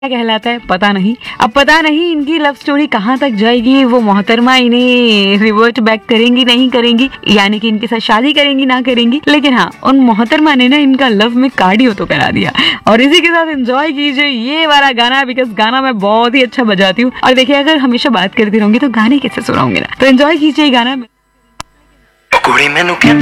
क्या कहलाता है पता नहीं। अब पता नहीं इनकी लव स्टोरी कहाँ तक जाएगी, वो मोहतरमा इन्हें रिवर्ट बैक करेंगी नहीं करेंगी, यानी कि इनके साथ शादी करेंगी ना करेंगी। लेकिन हाँ, उन मोहतरमा ने ना इनका लव में कार्डियो तो करा दिया। और इसी के साथ एंजॉय कीजिए ये वाला गाना, बिकॉज गाना मैं बहुत ही अच्छा बजाती हूँ। और देखिए, अगर हमेशा बात करती रहूंगी तो गाने कैसे सुनाऊंगी ना, तो एंजॉय कीजिए गाना।